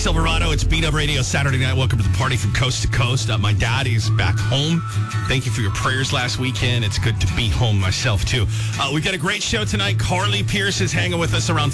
Silverado, it's Beat Up Radio Saturday night. Welcome to the party from coast to coast. My dad is back home. Thank you for your prayers last weekend. It's good to be home myself, too. We've got a great show tonight. Carly Pierce is hanging with us around